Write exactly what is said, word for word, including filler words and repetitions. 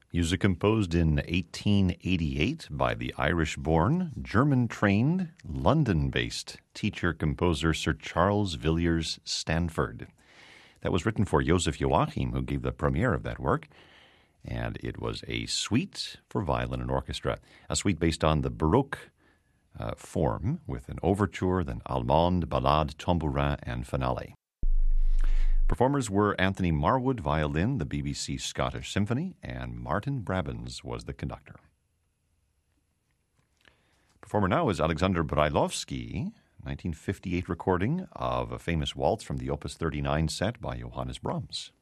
Music composed in eighteen eighty-eight by the Irish-born, German-trained, London-based teacher-composer Sir Charles Villiers Stanford. That was written for Joseph Joachim, who gave the premiere of that work, and it was a suite for violin and orchestra, a suite based on the Baroque uh, form with an overture, then allemande, ballade, tambourin, and finale. Performers were Anthony Marwood, violin, the B B C Scottish Symphony, and Martin Brabbins was the conductor. Performer now is Alexander Brailovsky, nineteen fifty-eight recording of a famous waltz from the Opus thirty-nine set by Johannes Brahms.